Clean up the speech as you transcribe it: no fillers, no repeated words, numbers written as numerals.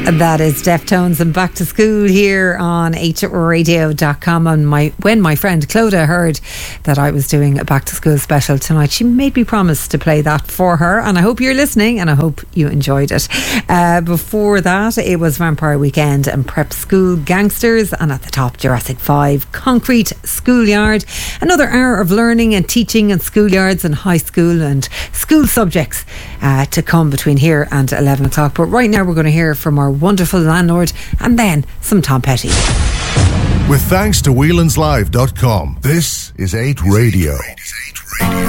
That is Deftones and Back to School here on hradio.com. And when my friend Clodagh heard that I was doing a Back to School special tonight, she made me promise to play that for her, and I hope you're listening and I hope you enjoyed it. Before that, it was Vampire Weekend and Prep School Gangsters, and at the top, Jurassic 5, Concrete Schoolyard. Another hour of learning and teaching in schoolyards and high school and school subjects to come between here and 11 o'clock. But right now we're going to hear from our wonderful landlord and then some Tom Petty. With thanks to wheelanslive.com, this is 8 Radio.